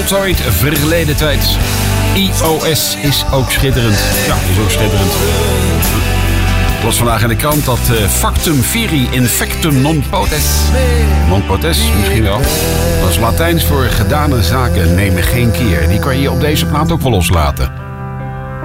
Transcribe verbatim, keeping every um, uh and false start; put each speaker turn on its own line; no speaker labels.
voltooid verleden tijd. I O S is ook schitterend. Ja, is ook schitterend. Ik las vandaag in de krant dat uh, factum viri infectum non potes. Non potes, misschien wel. Dat is Latijns voor gedane zaken nemen geen keer. Die kan je op deze plaat ook wel loslaten.